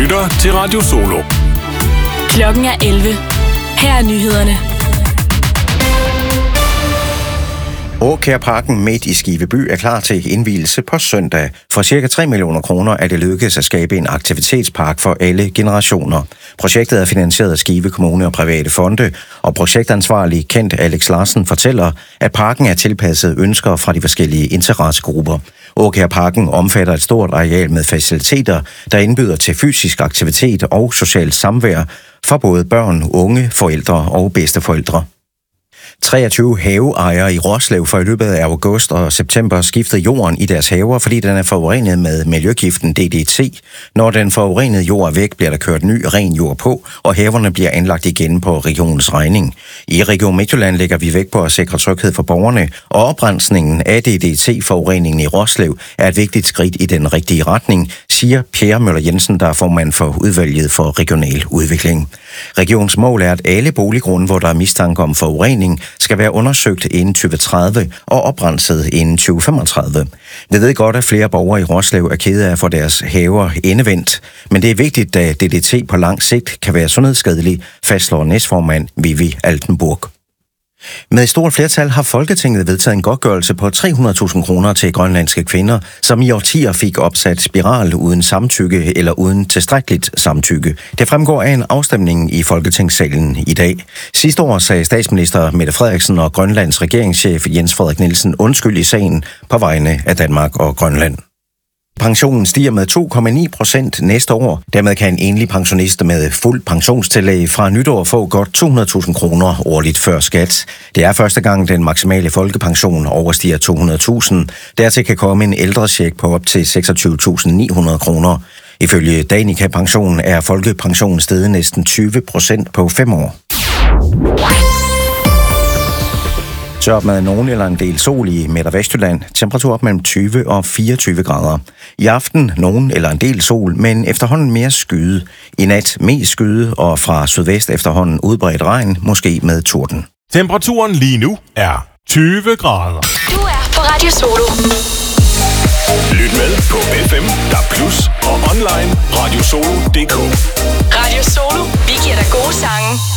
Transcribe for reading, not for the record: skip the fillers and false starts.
lytter til Radio Solo. Klokken er 11. Her er nyhederne. Aakjærparken midt i Skiveby er klar til indvielse på søndag. For ca. 3 millioner kroner er det lykkedes at skabe en aktivitetspark for alle generationer. Projektet er finansieret af Skive Kommune og private fonde, og projektansvarlig Kent Alex Larsen fortæller, at parken er tilpasset ønsker fra de forskellige interessegrupper. Aakjærparken omfatter et stort areal med faciliteter, der indbyder til fysisk aktivitet og socialt samvær for både børn, unge, forældre og bedsteforældre. 23 haveejere i Roslev får i løbet af august og september skiftet jorden i deres haver, fordi den er forurenet med miljøgiften DDT. Når den forurenede jord er væk, bliver der kørt ny ren jord på, og haverne bliver anlagt igen på regionens regning. I Region Midtjylland lægger vi vægt på at sikre tryghed for borgerne, og oprensningen af DDT-forureningen i Roslev er et vigtigt skridt i den rigtige retning, siger Pierre Møller Jensen, der er formand for udvalget for regional udvikling. Regionens mål er, at alle boliggrunde, hvor der er mistanke om forurening, skal være undersøgt inden 2030 og oprenset inden 2035. Vi ved godt, at flere borgere i Roslev er kede af at få deres haver endevendt, men det er vigtigt, at DDT på lang sigt kan være sundhedsskadelig, fastslår næstformand Vivi Altenburg. Med et stort flertal har Folketinget vedtaget en godtgørelse på 300.000 kroner til grønlandske kvinder, som i årtier fik opsat spiral uden samtykke eller uden tilstrækkeligt samtykke. Det fremgår af en afstemning i Folketingssalen i dag. Sidste år sagde statsminister Mette Frederiksen og Grønlands regeringschef Jens Frederik Nielsen undskyld i sagen på vegne af Danmark og Grønland. Pensionen stiger med 2,9% næste år. Dermed kan en enlig pensionist med fuld pensionstillæg fra nytår få godt 200.000 kroner årligt før skat. Det er første gang, den maksimale folkepension overstiger 200.000. Dertil kan komme en ældrecheck på op til 26.900 kroner. Ifølge Danica Pension er folkepensionen steget næsten 20% på 5 år. Så op med nogen eller en del sol i Midt- og Vestjylland. Temperatur op mellem 20 og 24 grader. I aften nogen eller en del sol, men efterhånden mere skyde. I nat mest skyde og fra sydvest efterhånden udbredt regn, måske med torden. Temperaturen lige nu er 20 grader. Du er på Radio Solo. Lyt med på FM, DAB+, og online radiosolo.dk. Radio Solo. Vi giver dig gode sange.